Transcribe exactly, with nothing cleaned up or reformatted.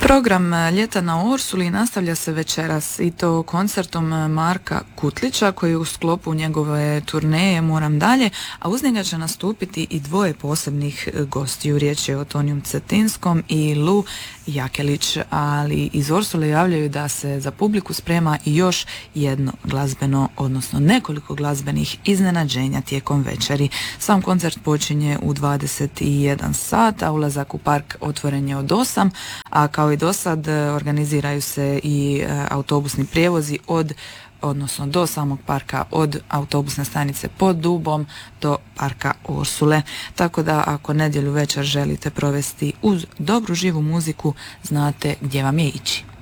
Program Ljeta na Orsuli nastavlja se večeras i to koncertom Marka Kutlića koji u sklopu njegove turneje Moram dalje, a uz njega će nastupiti i dvoje posebnih gostiju. Riječ je o Toniju Cetinskom i Lu Jakelić, ali iz Orsule javljaju da se za publiku sprema i još jedno glazbeno, odnosno nekoliko glazbenih iznenađenja tijekom večeri. Sam koncert počinje u dvadeset jedan sat, a ulazak u park otvoren je od osam, a kao i do sad organiziraju se i autobusni prijevozi od odnosno do samog parka, od autobusne stanice pod Dubom do parka Orsule. Tako da ako nedjelju večer želite provesti uz dobru živu muziku, znate gdje vam je ići.